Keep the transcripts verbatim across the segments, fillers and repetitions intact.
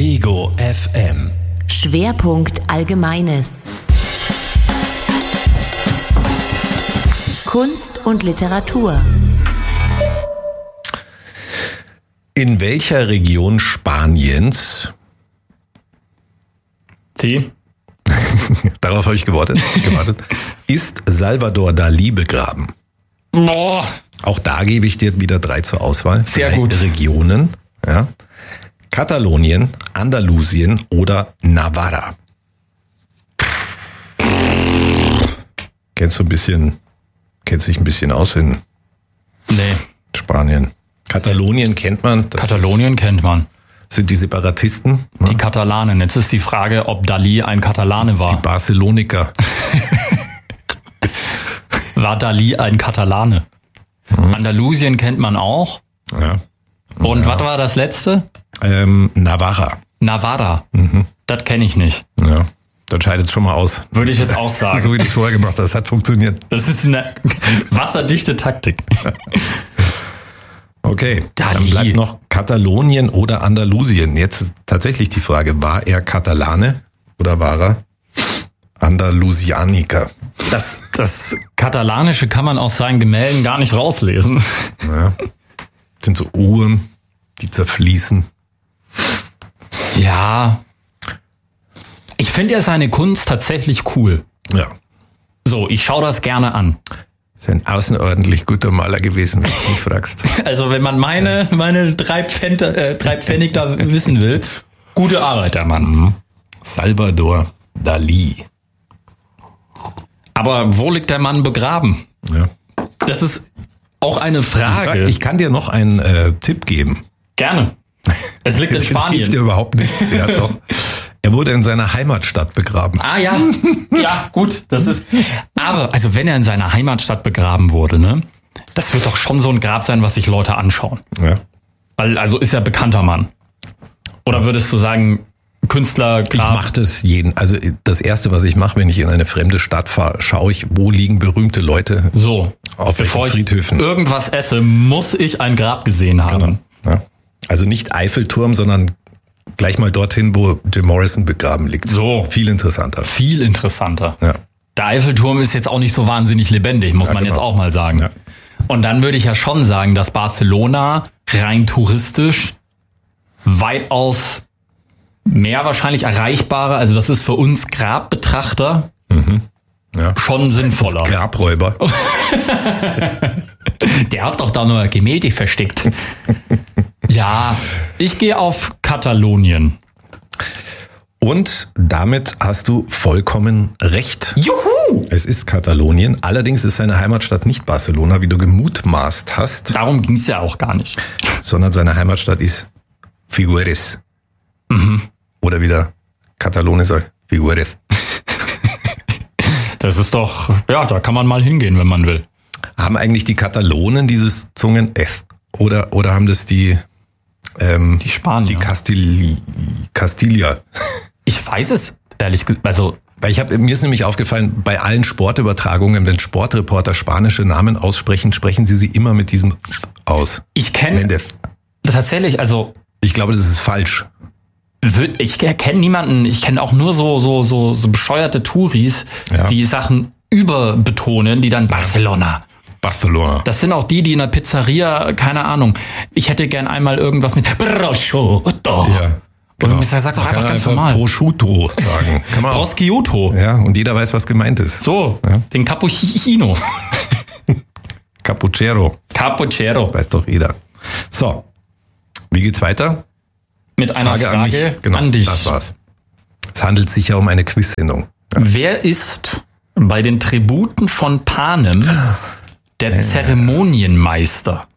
Ego F M. Schwerpunkt Allgemeines. Kunst und Literatur. In welcher Region Spaniens? T. Darauf habe ich gewartet, gewartet. Ist Salvador Dalí begraben? Boah. Auch da gebe ich dir wieder drei zur Auswahl. Sehr drei gut. Regionen. Ja. Katalonien, Andalusien oder Navarra. Kennst du ein bisschen, kennst dich ein bisschen aus in Nee. Spanien? Katalonien kennt man. Das Katalonien kennt man. sind die Separatisten. Ne? Die Katalanen. Jetzt ist die Frage, ob Dalí ein Katalane war. Die Barceloniker. War Dalí ein Katalane? Mhm. Andalusien kennt man auch. Ja. Und Ja. was war das letzte? Ähm, Navarra. Navarra. Mhm. Das kenne ich nicht. Ja. Dann scheidet es schon mal aus. Würde ich jetzt auch sagen. So wie du es vorher gemacht hast, hat funktioniert. Das ist eine wasserdichte Taktik. Okay, Dalí. dann bleibt noch Katalonien oder Andalusien. Jetzt ist tatsächlich die Frage, war er Katalane oder war er Andalusianiker? Das, das Katalanische kann man aus seinen Gemälden gar nicht rauslesen. Ja. Das sind so Uhren, die zerfließen. Ja. Ich finde ja seine Kunst tatsächlich cool. Ja, So, ich schaue das gerne an. ist ein außerordentlich guter Maler gewesen, wenn du mich fragst. Also wenn man meine, meine drei, Pfennig, äh, drei Pfennig da wissen will, gute Arbeit, der Mann. Salvador Dalí. Aber wo liegt der Mann begraben? Ja. Das ist auch eine Frage. Ich kann dir noch einen äh, Tipp geben. Gerne. Es liegt in Das hilft dir Spanien. überhaupt nichts. Ja, doch. Er wurde in seiner Heimatstadt begraben. Ah ja, ja gut, das ist. Aber also wenn er in seiner Heimatstadt begraben wurde, ne, das wird doch schon so ein Grab sein, was sich Leute anschauen. Ja. Weil also ist er bekannter Mann. Oder würdest du sagen Künstler Ich Grab? mache das jeden. Also das Erste, was ich mache, wenn ich in eine fremde Stadt fahre, schaue ich, wo liegen berühmte Leute So, auf bevor welchen ich Friedhöfen. irgendwas esse, muss ich ein Grab gesehen haben. Ja. Also nicht Eiffelturm, sondern gleich mal dorthin, wo Jim Morrison begraben liegt. So. Viel interessanter. Viel interessanter. Ja. Der Eiffelturm ist jetzt auch nicht so wahnsinnig lebendig, muss Ja, man genau. jetzt auch mal sagen. Ja. Und dann würde ich ja schon sagen, dass Barcelona rein touristisch weitaus mehr wahrscheinlich erreichbarer, also das ist für uns Grabbetrachter Ja. schon sinnvoller. Grabräuber. Der hat doch da nur Gemälde versteckt. Ja, ich gehe auf Katalonien. Und damit hast du vollkommen recht. Juhu! Es ist Katalonien. Allerdings ist seine Heimatstadt nicht Barcelona, wie du gemutmaßt hast, Darum ging es ja auch gar nicht. sondern seine Heimatstadt ist Figueres. Mhm. Oder wieder Katalonischer Figueres. Das ist doch, ja, da kann man mal hingehen, wenn man will. Haben eigentlich die Katalonen dieses Zungen-F? Oder, oder haben das die, ähm, Die Spanier. die Castili Castilla? Ich weiß es, ehrlich gesagt. Also, Weil ich habe mir ist nämlich aufgefallen, bei allen Sportübertragungen, wenn Sportreporter spanische Namen aussprechen, sprechen sie sie immer mit diesem aus. ich kenne Mendes. tatsächlich, also, Ich glaube, das ist falsch. würd- ich kenne niemanden, ich kenne auch nur so, so, so, so bescheuerte Touris, Ja. die Sachen überbetonen, die dann Barcelona. Barcelona. Das sind auch die, die in der Pizzeria, keine Ahnung, ich hätte gern einmal irgendwas mit Prosciutto. Ja. Und man sagt doch Man einfach kann ganz normal. Prosciutto sagen. Kann man auch. Prosciutto. Ja, und jeder weiß, was gemeint ist. So, Ja. den Cappuccino. Cappuccero. Cappuccero. Weiß doch jeder. So. Wie geht's weiter? Mit einer Frage, an mich. Genau, an dich. das war's. Es handelt sich ja um eine Quiz-Sendung. Wer ist bei den Tributen von Panem der Zeremonienmeister?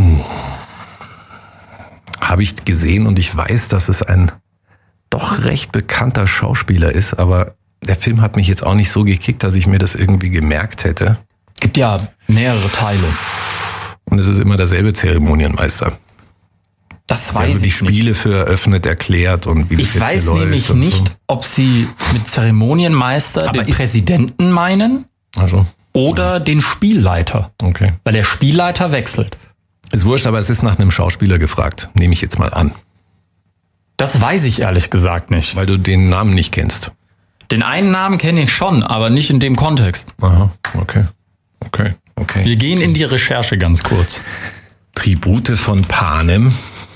Habe ich gesehen und ich weiß, dass es ein doch recht bekannter Schauspieler ist, aber der Film hat mich jetzt auch nicht so gekickt, dass ich mir das irgendwie gemerkt hätte. Gibt ja mehrere Teile. Und es ist immer derselbe Zeremonienmeister. Das Der weiß also die ich Spiele nicht. für eröffnet, erklärt und wie das Ich jetzt weiß hier läuft nämlich und nicht, So. ob sie mit Zeremonienmeister Aber den ist- Präsidenten meinen Also, oder den Spielleiter. okay. Weil der Spielleiter wechselt. Ist wurscht, aber es ist nach einem Schauspieler gefragt. Nehme ich jetzt mal an. Das weiß ich ehrlich gesagt nicht. Weil du den Namen nicht kennst. Den einen Namen kenne ich schon, aber nicht in dem Kontext. Aha, okay. Okay, okay. Wir gehen in die Recherche ganz kurz. Tribute von Panem.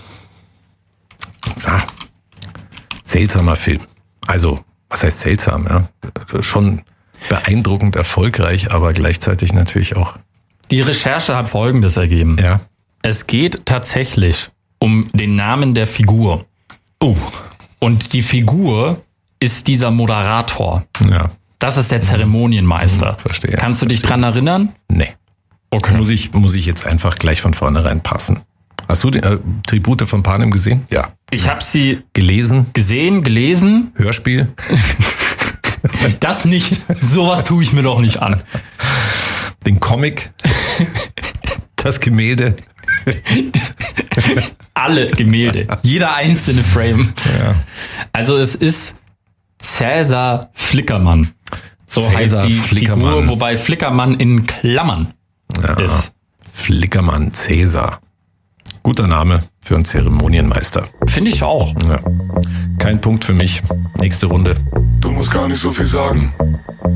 Ah, seltsamer Film. Also, was heißt seltsam? Ja? Schon beeindruckend erfolgreich, aber gleichzeitig natürlich auch. Die Recherche hat Folgendes ergeben. Ja. Es geht tatsächlich um den Namen der Figur. Oh. Und die Figur ist dieser Moderator. Ja. Das ist der Zeremonienmeister. Verstehe. Kannst du dich verstehe. dran erinnern? Nee. Okay. Muss ich, muss ich jetzt einfach gleich von vornherein passen. Hast du die äh, Tribute von Panem gesehen? Ja. Ich habe sie Gelesen? gesehen, gelesen. Hörspiel? Das nicht. Sowas tue ich mir doch nicht an. Den Comic? Das Gemälde? Alle Gemälde. Jeder einzelne Frame. Ja. Also es ist Cäsar Flickermann. So Cäsar heißt die Flickermann. Figur, wobei Flickermann in Klammern Ja. ist. Flickermann Cäsar. Guter Name für einen Zeremonienmeister. Finde ich auch. Ja. Kein Punkt für mich. Nächste Runde. Du musst gar nicht so viel sagen.